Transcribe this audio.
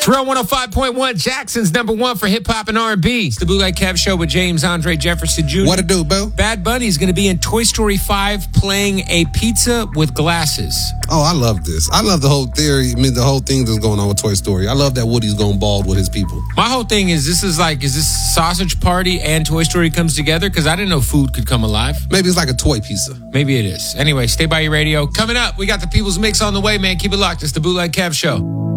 Terrell 105.1, Jackson's number one for hip hop and R&B. It's the Bootleg Kev Show with James Andre Jefferson Jr. What it do, Boo? Bad Bunny's going to be in Toy Story 5 playing a pizza with glasses. Oh, I love this. I love the whole theory. I mean, the whole thing that's going on with Toy Story. I love that Woody's going bald with his people. My whole thing is is this Sausage Party and Toy Story comes together? Because I didn't know food could come alive. Maybe it's like a toy pizza. Maybe it is. Anyway, stay by your radio. Coming up, we got the People's Mix on the way, man. Keep it locked. It's the Bootleg Kev Show.